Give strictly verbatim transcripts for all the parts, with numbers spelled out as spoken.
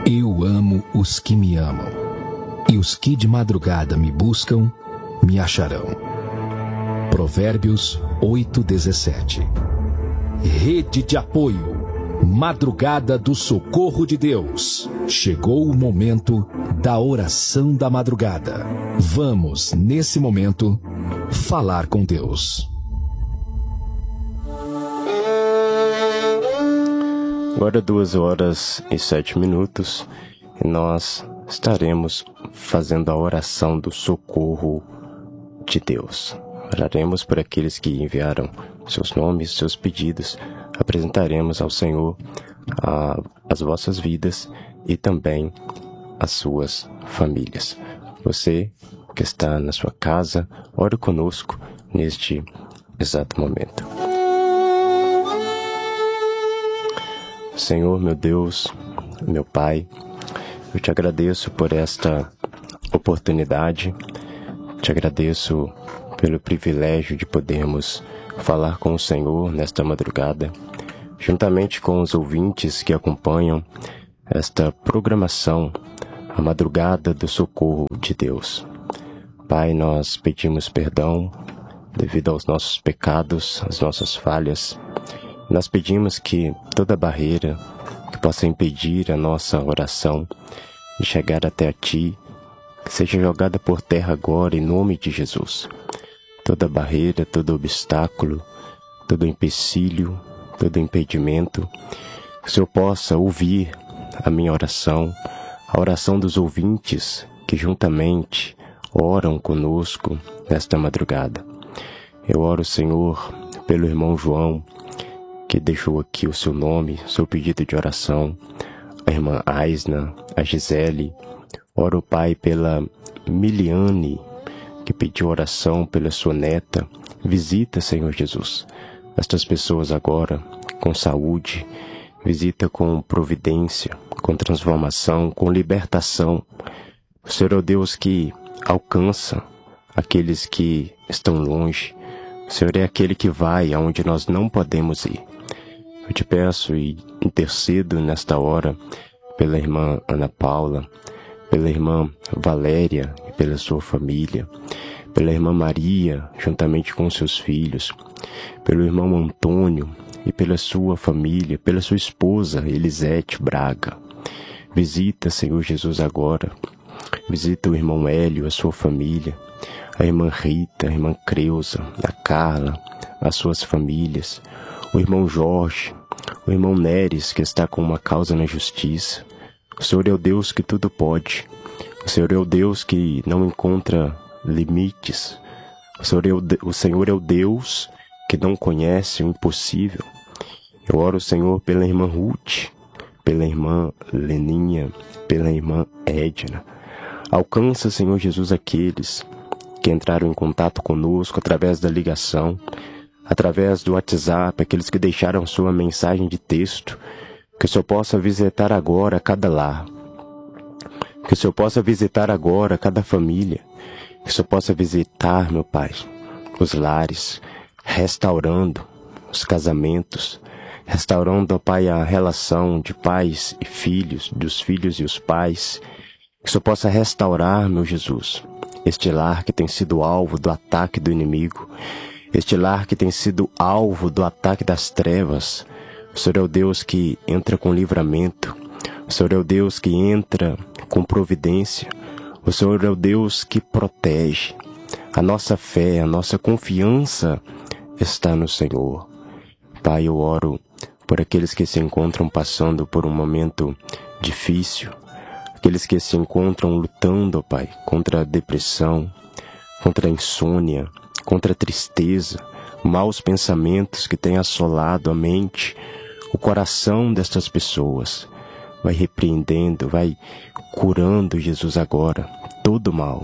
Eu amo os que me amam, e os que de madrugada me buscam, me acharão. Provérbios oito, dezessete. Rede de apoio. Madrugada do socorro de Deus. Chegou o momento da oração da madrugada. Vamos, nesse momento, falar com Deus. Agora duas horas e sete minutos e nós estaremos fazendo a oração do socorro de Deus. Oraremos por aqueles que enviaram seus nomes, seus pedidos. Apresentaremos ao Senhor a, as vossas vidas e também as suas famílias. Você que está na sua casa, ore conosco neste exato momento. Senhor, meu Deus, meu Pai, eu te agradeço por esta oportunidade, te agradeço pelo privilégio de podermos falar com o Senhor nesta madrugada, juntamente com os ouvintes que acompanham esta programação, a madrugada do socorro de Deus. Pai, nós pedimos perdão devido aos nossos pecados, às nossas falhas. Nós pedimos que toda barreira que possa impedir a nossa oração de chegar até a Ti, que seja jogada por terra agora em nome de Jesus. Toda barreira, todo obstáculo, todo empecilho, todo impedimento, que o Senhor possa ouvir a minha oração, a oração dos ouvintes que juntamente oram conosco nesta madrugada. Eu oro, Senhor, pelo irmão João, que deixou aqui o seu nome, seu pedido de oração, a irmã Aisna, a Gisele. Oro, Pai, pela Miliane, que pediu oração pela sua neta. Visita, Senhor Jesus, estas pessoas agora com saúde. Visita com providência, com transformação, com libertação. O Senhor é o Deus que alcança aqueles que estão longe. O Senhor é aquele que vai aonde nós não podemos ir. Eu te peço e intercedo nesta hora pela irmã Ana Paula, pela irmã Valéria e pela sua família, pela irmã Maria, juntamente com seus filhos, pelo irmão Antônio e pela sua família, pela sua esposa Elisete Braga. Visita, Senhor Jesus, agora. Visita o irmão Hélio, a sua família, a irmã Rita, a irmã Creuza, a Carla, as suas famílias, o irmão Jorge, o irmão Neres, que está com uma causa na justiça. O Senhor é o Deus que tudo pode. O Senhor é o Deus que não encontra limites. O Senhor é o, de... o Senhor é o Deus que não conhece o impossível. Eu oro, Senhor, pela irmã Ruth, pela irmã Leninha, pela irmã Edna. Alcança, Senhor Jesus, aqueles que entraram em contato conosco através da ligação, através do WhatsApp, aqueles que deixaram sua mensagem de texto, que o Senhor possa visitar agora cada lar, que o Senhor possa visitar agora cada família, que o Senhor possa visitar, meu Pai, os lares, restaurando os casamentos, restaurando, ó Pai, a relação de pais e filhos, dos filhos e os pais, que o Senhor possa restaurar, meu Jesus, este lar que tem sido alvo do ataque do inimigo, este lar que tem sido alvo do ataque das trevas. O Senhor é o Deus que entra com livramento. O Senhor é o Deus que entra com providência. O Senhor é o Deus que protege. A nossa fé, a nossa confiança está no Senhor. Pai, eu oro por aqueles que se encontram passando por um momento difícil, aqueles que se encontram lutando, Pai, contra a depressão, contra a insônia, contra a tristeza, maus pensamentos que têm assolado a mente, o coração destas pessoas. Vai repreendendo, vai curando, Jesus, agora, todo mal.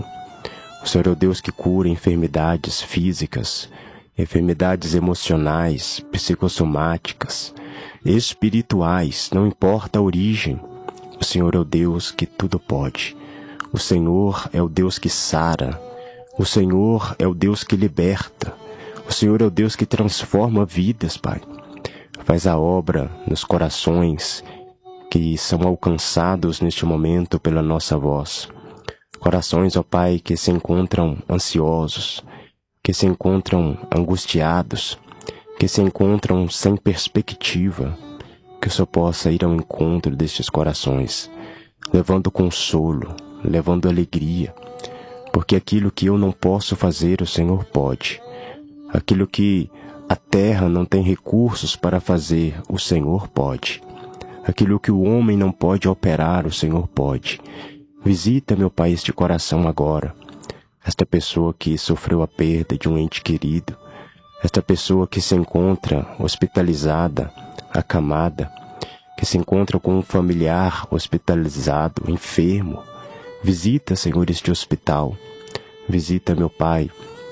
O Senhor é o Deus que cura enfermidades físicas, enfermidades emocionais, psicossomáticas, espirituais, não importa a origem. O Senhor é o Deus que tudo pode. O Senhor é o Deus que sara. O Senhor é o Deus que liberta. O Senhor é o Deus que transforma vidas, Pai. Faz a obra nos corações que são alcançados neste momento pela nossa voz. Corações, ó Pai, que se encontram ansiosos, que se encontram angustiados, que se encontram sem perspectiva, que o Senhor possa ir ao encontro destes corações, levando consolo, levando alegria, porque aquilo que eu não posso fazer, o Senhor pode. Aquilo que a terra não tem recursos para fazer, o Senhor pode. Aquilo que o homem não pode operar, o Senhor pode. Visita, meu Pai, este coração agora. Esta pessoa que sofreu a perda de um ente querido. Esta pessoa que se encontra hospitalizada, acamada. Que se encontra com um familiar hospitalizado, enfermo. Visita, Senhor, este hospital. Visita, meu Pai,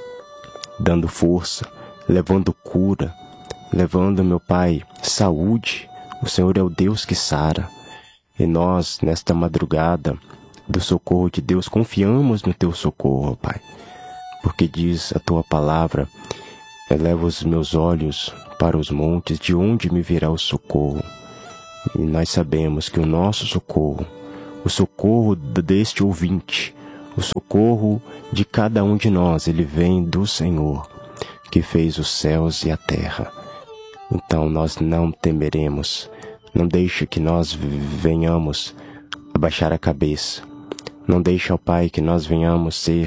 dando força, levando cura, levando, meu Pai, saúde. O Senhor é o Deus que sara. E nós, nesta madrugada do socorro de Deus, confiamos no Teu socorro, Pai. Porque diz a Tua palavra, eleva os meus olhos para os montes, de onde me virá o socorro. E nós sabemos que o nosso socorro, o socorro deste ouvinte, o socorro de cada um de nós, ele vem do Senhor, que fez os céus e a terra. Então nós não temeremos. Não deixe que nós venhamos abaixar a cabeça. Não deixe, ó Pai, que nós venhamos ser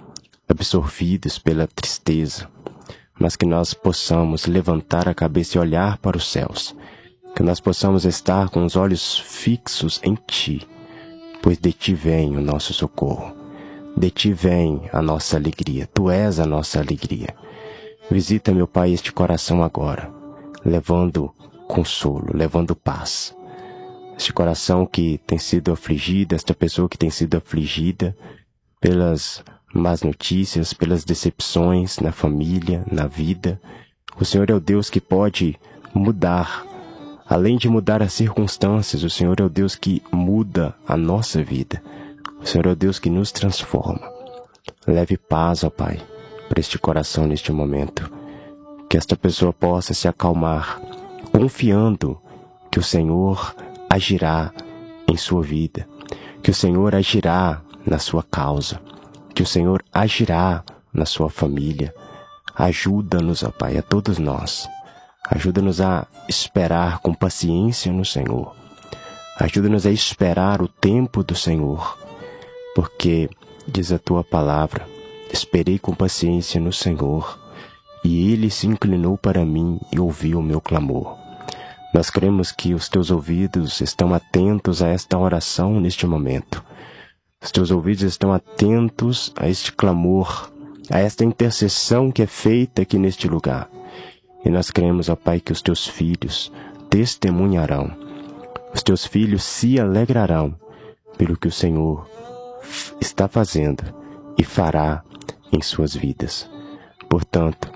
absorvidos pela tristeza, mas que nós possamos levantar a cabeça e olhar para os céus. Que nós possamos estar com os olhos fixos em Ti, pois de Ti vem o nosso socorro. De Ti vem a nossa alegria. Tu és a nossa alegria. Visita, meu Pai, este coração agora, levando consolo, levando paz. Este coração que tem sido afligido, esta pessoa que tem sido afligida pelas más notícias, pelas decepções na família, na vida. O Senhor é o Deus que pode mudar. Além de mudar as circunstâncias, o Senhor é o Deus que muda a nossa vida. O Senhor é o Deus que nos transforma. Leve paz, ó Pai, para este coração neste momento. Que esta pessoa possa se acalmar, confiando que o Senhor agirá em sua vida, que o Senhor agirá na sua causa, que o Senhor agirá na sua família. Ajuda-nos, ó Pai, a todos nós. Ajuda-nos a esperar com paciência no Senhor. Ajuda-nos a esperar o tempo do Senhor, porque, diz a Tua palavra, esperei com paciência no Senhor, e Ele se inclinou para mim e ouviu o meu clamor. Nós cremos que os Teus ouvidos estão atentos a esta oração neste momento. Os Teus ouvidos estão atentos a este clamor, a esta intercessão que é feita aqui neste lugar. E nós cremos, ó Pai, que os Teus filhos testemunharão. Os Teus filhos se alegrarão pelo que o Senhor está fazendo e fará em suas vidas. Portanto,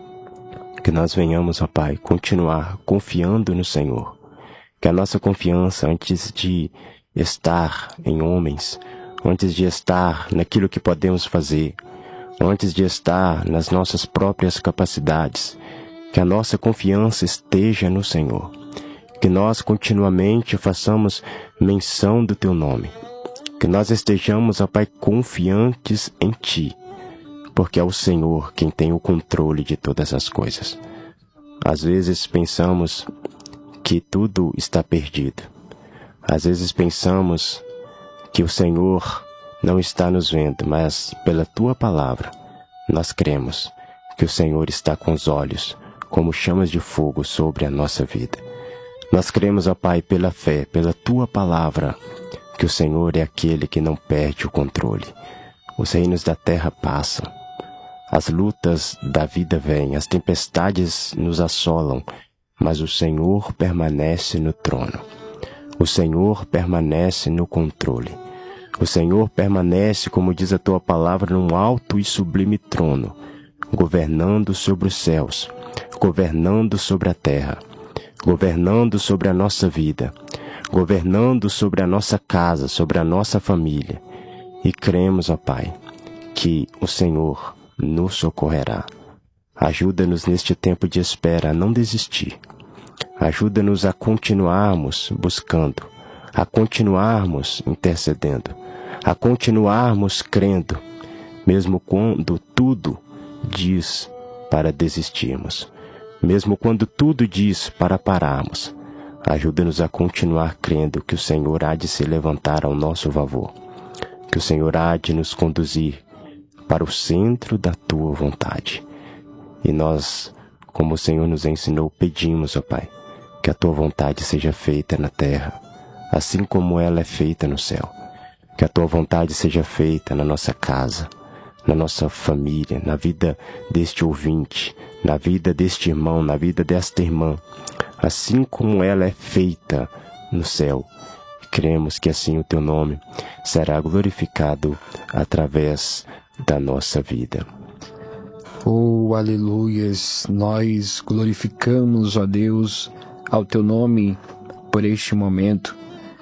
que nós venhamos, ó Pai, continuar confiando no Senhor. Que a nossa confiança, antes de estar em homens, antes de estar naquilo que podemos fazer, antes de estar nas nossas próprias capacidades, que a nossa confiança esteja no Senhor. Que nós continuamente façamos menção do Teu nome. Que nós estejamos, ó Pai, confiantes em Ti, porque é o Senhor quem tem o controle de todas as coisas. Às vezes pensamos que tudo está perdido. Às vezes pensamos que o Senhor não está nos vendo, mas pela Tua palavra nós cremos que o Senhor está com os olhos como chamas de fogo sobre a nossa vida. Nós cremos, ó Pai, pela fé, pela Tua palavra, que o Senhor é aquele que não perde o controle. Os reinos da terra passam. As lutas da vida vêm, as tempestades nos assolam, mas o Senhor permanece no trono. O Senhor permanece no controle. O Senhor permanece, como diz a Tua palavra, num alto e sublime trono, governando sobre os céus, governando sobre a terra, governando sobre a nossa vida, governando sobre a nossa casa, sobre a nossa família. E cremos, ó Pai, que o Senhor nos socorrerá. Ajuda-nos neste tempo de espera a não desistir. Ajuda-nos a continuarmos buscando. a continuarmos intercedendo, a continuarmos crendo, mesmo quando tudo diz para desistirmos, mesmo quando tudo diz para pararmos. Ajuda-nos a continuar crendo que o Senhor há de se levantar ao nosso favor, que o Senhor há de nos conduzir para o centro da Tua vontade. E nós, como o Senhor nos ensinou, pedimos, ó Pai, que a Tua vontade seja feita na terra, assim como ela é feita no céu. Que a Tua vontade seja feita na nossa casa, na nossa família, na vida deste ouvinte, na vida deste irmão, na vida desta irmã, assim como ela é feita no céu. Cremos que assim o Teu nome será glorificado através da nossa vida. Oh, aleluias! Nós glorificamos, ó Deus, ao Teu nome por este momento,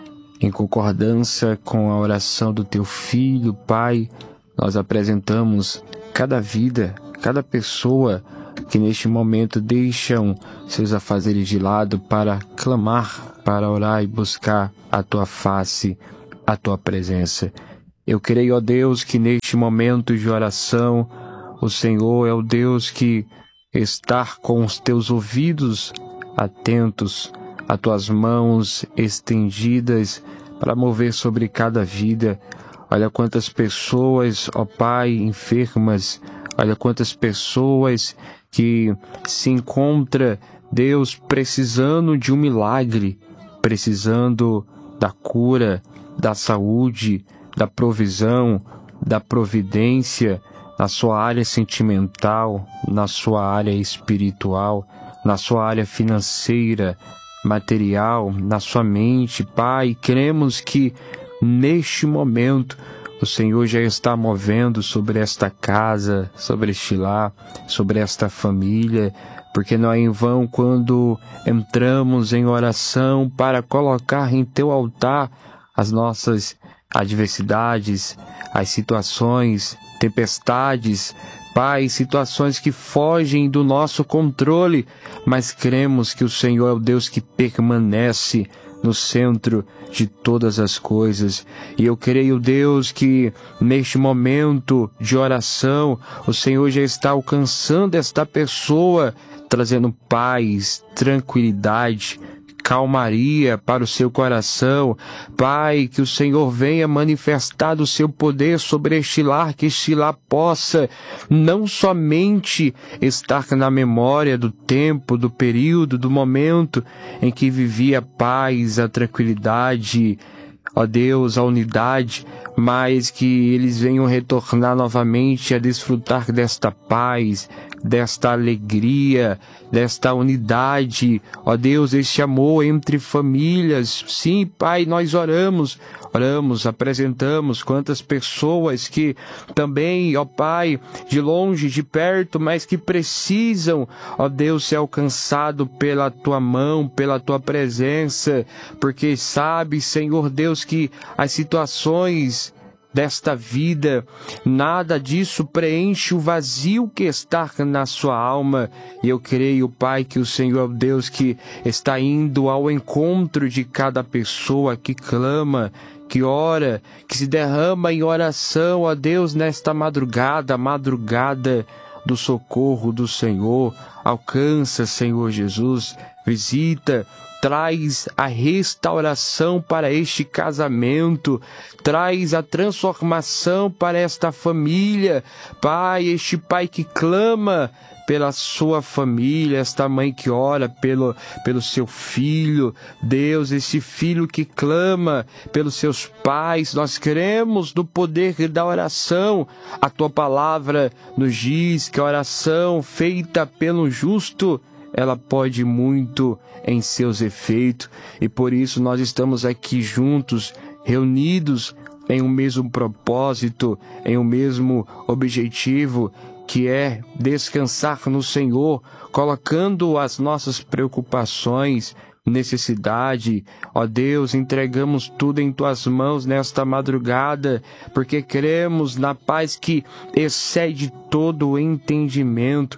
em concordância com a oração do Teu Filho, Pai. Nós apresentamos cada vida, cada pessoa que neste momento deixam seus afazeres de lado para clamar, para orar e buscar a Tua face, a Tua presença. Eu creio, ó Deus, que neste momento de oração, o Senhor é o Deus que está com os Teus ouvidos atentos, as Tuas mãos estendidas para mover sobre cada vida. Olha quantas pessoas, ó Pai, enfermas, olha quantas pessoas que se encontram, Deus, precisando de um milagre, precisando da cura, da saúde, da provisão, da providência, na sua área sentimental, na sua área espiritual, na sua área financeira, material, na sua mente, Pai. Cremos que neste momento o Senhor já está movendo sobre esta casa, sobre este lar, sobre esta família, porque não é em vão quando entramos em oração para colocar em Teu altar as nossas adversidades, as situações, tempestades, Pai, situações que fogem do nosso controle, mas cremos que o Senhor é o Deus que permanece no centro de todas as coisas. E eu creio, Deus, que neste momento de oração, o Senhor já está alcançando esta pessoa, trazendo paz, tranquilidade, calmaria para o seu coração. Pai, que o Senhor venha manifestar o seu poder sobre este lar, que este lar possa não somente estar na memória do tempo, do período, do momento em que vivia a paz, a tranquilidade, ó Deus, a unidade, mas que eles venham retornar novamente a desfrutar desta paz, desta alegria, desta unidade, ó Deus, este amor entre famílias. Sim, Pai, nós oramos, oramos, apresentamos quantas pessoas que também, ó Pai, de longe, de perto, mas que precisam, ó Deus, ser alcançado pela Tua mão, pela Tua presença, porque sabe, Senhor Deus, que as situações desta vida, nada disso preenche o vazio que está na sua alma. E eu creio, Pai, que o Senhor é o Deus que está indo ao encontro de cada pessoa que clama, que ora, que se derrama em oração, ó Deus, nesta madrugada, madrugada do socorro do Senhor. Alcança, Senhor Jesus, visita, traz a restauração para este casamento, traz a transformação para esta família. Pai, este pai que clama pela sua família, esta mãe que ora pelo, pelo seu filho, Deus, esse filho que clama pelos seus pais. Nós cremos no poder da oração. A Tua palavra nos diz que a oração feita pelo justo, ela pode muito em seus efeitos, e por isso nós estamos aqui juntos, reunidos em um mesmo propósito, em um mesmo objetivo, que é descansar no Senhor, colocando as nossas preocupações, necessidade, ó Deus, entregamos tudo em Tuas mãos nesta madrugada, porque cremos na paz que excede todo o entendimento.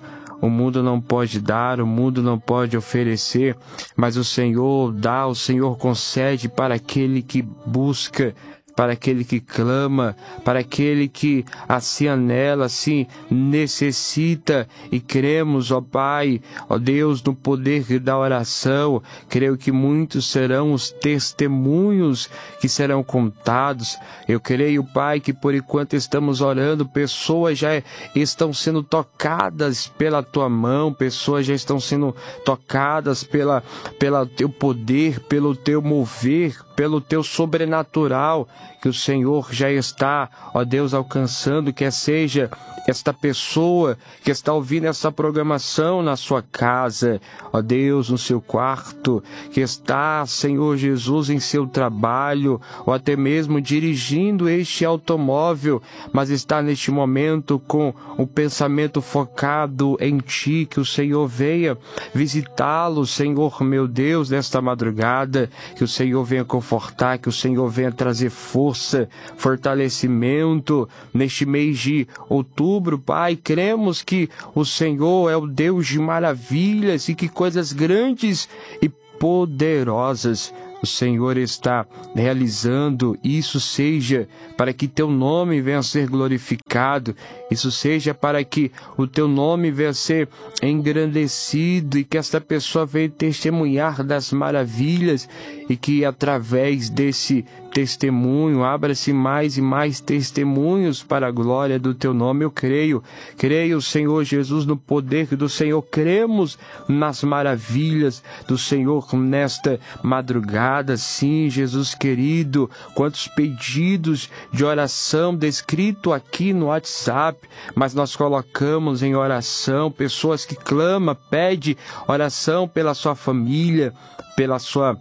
o mundo não pode dar, o mundo não pode oferecer, mas o Senhor dá, o Senhor concede para aquele que busca, para aquele que clama, para aquele que assim anela, assim necessita, e cremos, ó Pai, ó Deus, no poder da oração. Creio que muitos serão os testemunhos que serão contados. Eu creio, Pai, que por enquanto estamos orando, pessoas já estão sendo tocadas pela Tua mão, pessoas já estão sendo tocadas pela, pela Teu poder, pelo Teu mover, pelo Teu sobrenatural, que o Senhor já está, ó Deus, alcançando, quer seja esta pessoa que está ouvindo essa programação na sua casa, ó Deus, no seu quarto, que está, Senhor Jesus, em seu trabalho, ou até mesmo dirigindo este automóvel, mas está neste momento com o pensamento focado em Ti, que o Senhor venha visitá-lo, Senhor meu Deus, nesta madrugada, que o Senhor venha confortar, que o Senhor venha trazer força, fortalecimento neste mês de outubro. Pai, cremos que o Senhor é o Deus de maravilhas e que coisas grandes e poderosas o Senhor está realizando. Isso seja para que Teu nome venha a ser glorificado, isso seja para que o Teu nome venha a ser engrandecido e que esta pessoa venha testemunhar das maravilhas, e que através desse testemunho abra-se mais e mais testemunhos para a glória do Teu nome. Eu creio, creio, Senhor Jesus, no poder do Senhor, cremos nas maravilhas do Senhor nesta madrugada. Sim, Jesus querido, quantos pedidos de oração descrito aqui no WhatsApp, mas nós colocamos em oração pessoas que clamam, pedem oração pela sua família, pela sua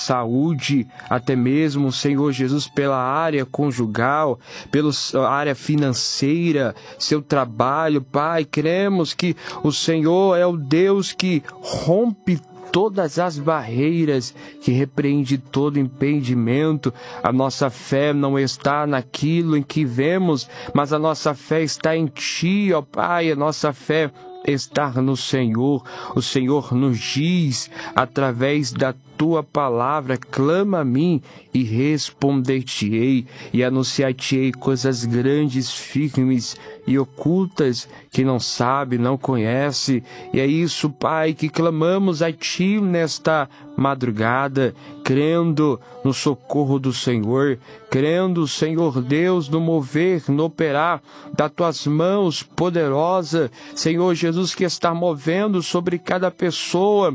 saúde, até mesmo, Senhor Jesus, pela área conjugal, pela área financeira, seu trabalho. Pai, cremos que o Senhor é o Deus que rompe todas as barreiras, que repreende todo impedimento. A nossa fé não está naquilo em que vemos, mas a nossa fé está em Ti, ó Pai. A nossa fé estar no Senhor. O Senhor nos diz, através da Tua palavra, clama a mim e responder-te-ei, e anunciar-te-ei coisas grandes, firmes e ocultas que não sabe, não conhece. E é isso, Pai, que clamamos a Ti nesta madrugada, crendo no socorro do Senhor, crendo, Senhor Deus, no mover, no operar das Tuas mãos poderosa, Senhor Jesus, que está movendo sobre cada pessoa,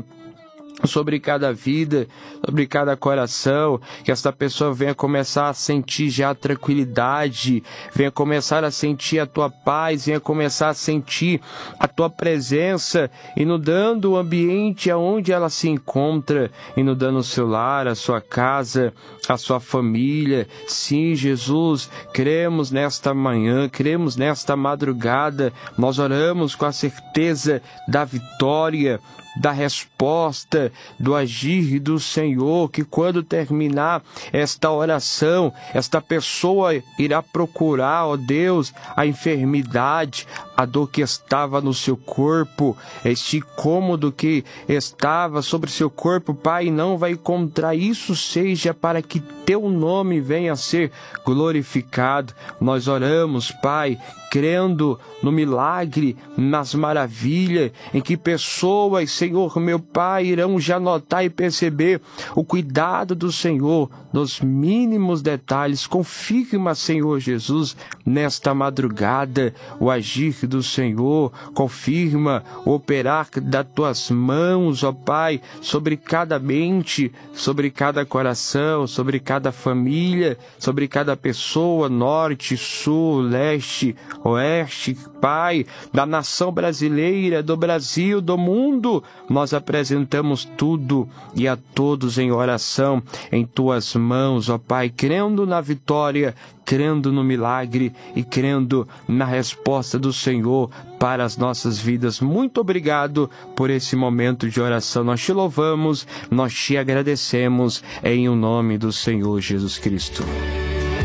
sobre cada vida, sobre cada coração, que esta pessoa venha começar a sentir já a tranquilidade, venha começar a sentir a Tua paz, venha começar a sentir a Tua presença, inundando o ambiente aonde ela se encontra, inundando o seu lar, a sua casa, a sua família. Sim, Jesus, cremos nesta manhã, cremos nesta madrugada, nós oramos com a certeza da vitória, da resposta, do agir do Senhor, que quando terminar esta oração, esta pessoa irá procurar, ó Deus, a enfermidade, a dor que estava no seu corpo, este incômodo que estava sobre seu corpo, Pai, não vai encontrar. Isso seja para que Teu nome venha a ser glorificado. Nós oramos, Pai, crendo no milagre, nas maravilhas, em que pessoas, Senhor meu Pai, irão já notar e perceber o cuidado do Senhor nos mínimos detalhes. Confirma, Senhor Jesus, nesta madrugada, o agir do Senhor, confirma o operar das Tuas mãos, ó Pai, sobre cada mente, sobre cada coração, sobre cada família, sobre cada pessoa, norte, sul, leste, oeste, Pai, da nação brasileira, do Brasil, do mundo. Nós apresentamos tudo e a todos em oração em Tuas mãos, ó Pai, crendo na vitória, crendo no milagre e crendo na resposta do Senhor para as nossas vidas. Muito obrigado por esse momento de oração. Nós Te louvamos, nós Te agradecemos em o nome do Senhor Jesus Cristo.